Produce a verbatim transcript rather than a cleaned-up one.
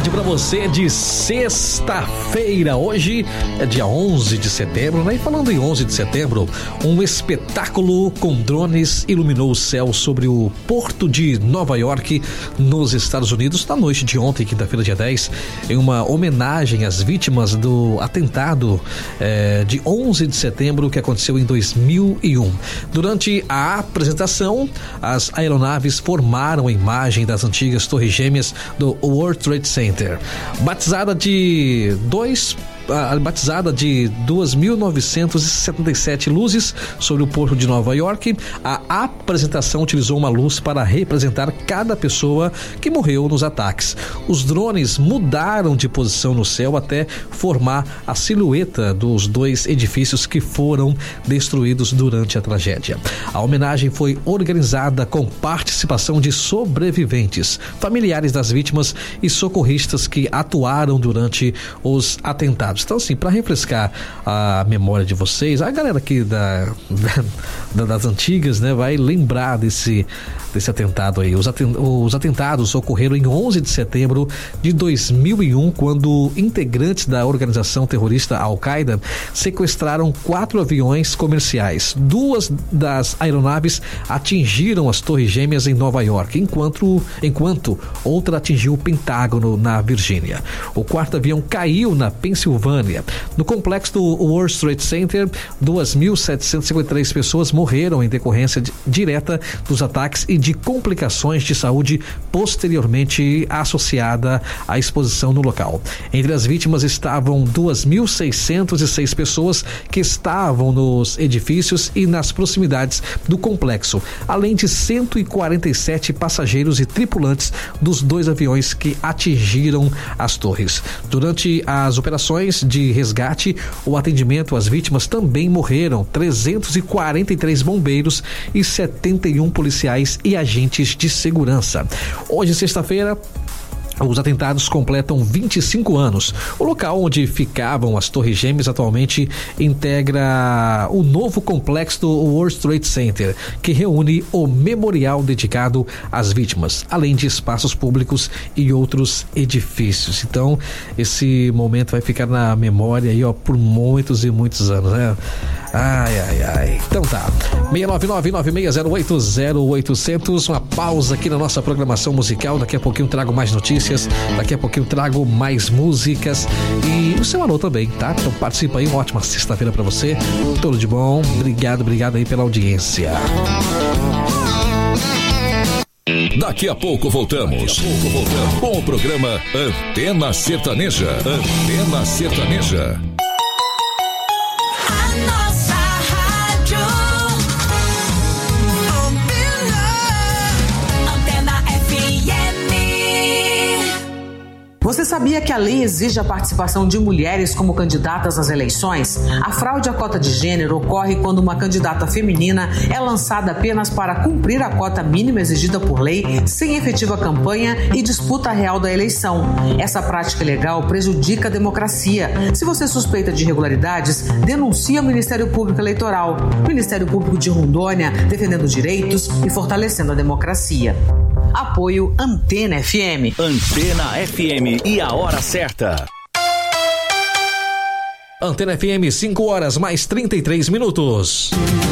tarde para você de sexta-feira. Hoje é dia onze de setembro, né? E falando em onze de setembro, um espetáculo com drones iluminou o céu sobre o porto de Nova York, nos Estados Unidos, na noite de ontem, quinta-feira, dia dez, em uma homenagem às vítimas do atentado eh, de onze de setembro que aconteceu em dois mil e um. Durante a apresentação, as aeronaves formaram a imagem das antigas torres gêmeas do World Trade Center, batizada de dois A batizada de duas mil novecentas e setenta e sete luzes sobre o porto de Nova York. A apresentação utilizou uma luz para representar cada pessoa que morreu nos ataques. Os drones mudaram de posição no céu até formar a silhueta dos dois edifícios que foram destruídos durante a tragédia. A homenagem foi organizada com participação de sobreviventes, familiares das vítimas e socorristas que atuaram durante os atentados. Então, assim, para refrescar a memória de vocês, a galera aqui da, da, das antigas, né, vai lembrar desse, desse atentado aí. Os, atent, os atentados ocorreram em onze de setembro de dois mil e um, quando integrantes da organização terrorista Al-Qaeda sequestraram quatro aviões comerciais. Duas das aeronaves atingiram as torres gêmeas em Nova York, enquanto, enquanto outra atingiu o Pentágono na Virgínia. O quarto avião caiu na Pensilvânia. No complexo do World Trade Center, duas mil setecentas e cinquenta e três pessoas morreram em decorrência de, direta dos ataques e de complicações de saúde posteriormente associada à exposição no local. Entre as vítimas estavam duas mil seiscentas e seis pessoas que estavam nos edifícios e nas proximidades do complexo, além de cento e quarenta e sete passageiros e tripulantes dos dois aviões que atingiram as torres. Durante as operações de resgate, o atendimento às vítimas também morreram trezentos e quarenta e três bombeiros e setenta e um policiais e agentes de segurança. Hoje, sexta-feira, os atentados completam vinte e cinco anos. O local onde ficavam as torres gêmeas atualmente integra o novo complexo do World Trade Center, que reúne o memorial dedicado às vítimas, além de espaços públicos e outros edifícios. Então, esse momento vai ficar na memória aí, ó, por muitos e muitos anos, né? Ai, ai, ai. Então tá. seis nove nove, nove seis zero oito, zero oito zero zero. Uma pausa aqui na nossa programação musical. Daqui a pouquinho trago mais notícias. Daqui a pouquinho trago mais músicas e o seu alô também, tá? Então participa aí, uma ótima sexta-feira pra você. Tudo de bom. Obrigado, obrigado aí pela audiência. Daqui a pouco voltamos, Daqui a pouco voltamos com o programa Antena Sertaneja. Antena Sertaneja. Você sabia que a lei exige a participação de mulheres como candidatas às eleições? A fraude à cota de gênero ocorre quando uma candidata feminina é lançada apenas para cumprir a cota mínima exigida por lei, sem efetiva campanha e disputa real da eleição. Essa prática ilegal prejudica a democracia. Se você suspeita de irregularidades, denuncie ao Ministério Público Eleitoral. Ministério Público de Rondônia, defendendo direitos e fortalecendo a democracia. Apoio Antena F M. Antena F M e a hora certa. Antena F M, cinco horas mais trinta e três minutos.